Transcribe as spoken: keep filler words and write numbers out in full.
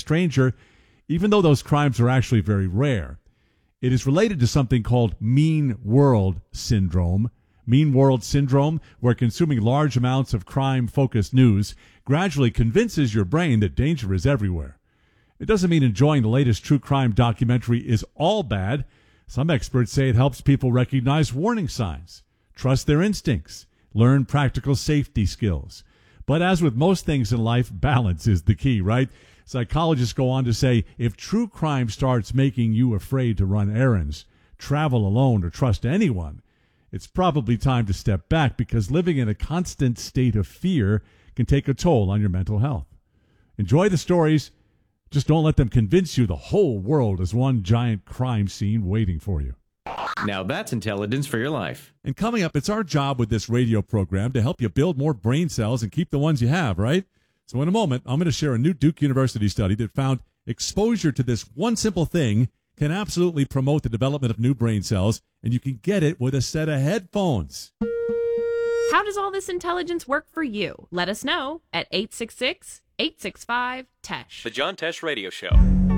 stranger, even though those crimes are actually very rare. It is related to something called mean world syndrome. Mean world syndrome, where consuming large amounts of crime-focused news gradually convinces your brain that danger is everywhere. It doesn't mean enjoying the latest true crime documentary is all bad. Some experts say it helps people recognize warning signs, trust their instincts, learn practical safety skills. But as with most things in life, balance is the key, right? Psychologists go on to say if true crime starts making you afraid to run errands, travel alone, or trust anyone, it's probably time to step back, because living in a constant state of fear can take a toll on your mental health. Enjoy the stories. Just don't let them convince you the whole world is one giant crime scene waiting for you. Now that's intelligence for your life. And coming up, it's our job with this radio program to help you build more brain cells and keep the ones you have, right? So in a moment, I'm going to share a new Duke University study that found exposure to this one simple thing can absolutely promote the development of new brain cells, and you can get it with a set of headphones. How does all this intelligence work for you? Let us know at eight six six, eight six five, T E S H. The John Tesh Radio Show.